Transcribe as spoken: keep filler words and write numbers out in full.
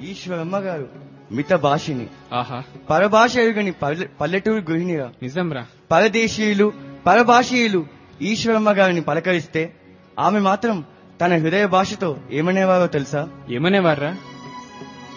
ఈశ్వరమ్మ గారు మిత భాషిని, ఆహా పరభాష ఎరుగని పల్లె- పల్లెటూరు గృహిణిగా నిజంరా. పరదేశీయులు పరభాషీయులు ఈశ్వరమ్మ గారిని పలకరిస్తే ఆమె మాత్రం తన హృదయ భాషతో ఏమనేవారో తెలుసా? ఏమనేవారా?